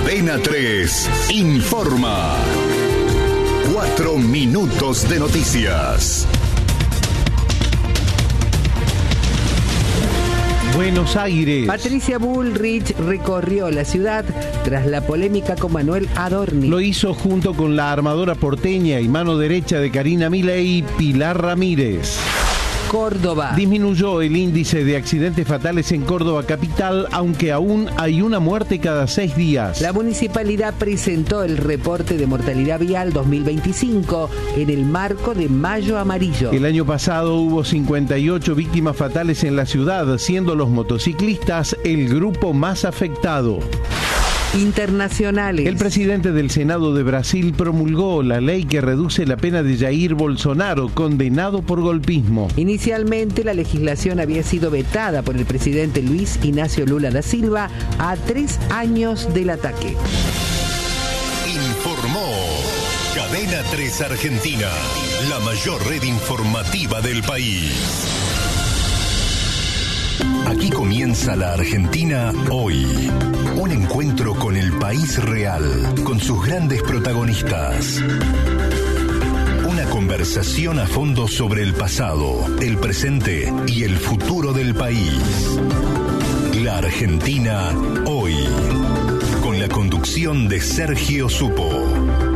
Cadena 3 informa. 4 minutos de noticias. Buenos Aires. Patricia Bullrich recorrió la ciudad tras la polémica con Manuel Adorni. Lo hizo junto con la armadora porteña y mano derecha de Karina Milei, Pilar Ramírez. Córdoba. Disminuyó el índice de accidentes fatales en Córdoba capital, aunque aún hay una muerte cada 6 días. La municipalidad presentó el reporte de mortalidad vial 2025 en el marco de Mayo Amarillo. El año pasado hubo 58 víctimas fatales en la ciudad, siendo los motociclistas el grupo más afectado. Internacionales. El presidente del Senado de Brasil promulgó la ley que reduce la pena de Jair Bolsonaro, condenado por golpismo. Inicialmente, la legislación había sido vetada por el presidente Luis Ignacio Lula da Silva a 3 años del ataque. Informó Cadena 3 Argentina, la mayor red informativa del país. Aquí comienza la Argentina hoy. Un encuentro con el país real, con sus grandes protagonistas. Una conversación a fondo sobre el pasado, el presente y el futuro del país. La Argentina hoy. Con la conducción de Sergio Supo.